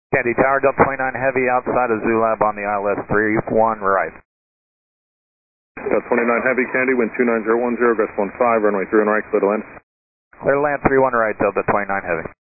Candy Tower, Delta 29 Heavy outside of Zulab on the ILS 31 right. Delta 29 Heavy, Candy, wind 29010, gust 15, runway 31 right, clear to land. Clear to land 31 right, Delta 29 Heavy.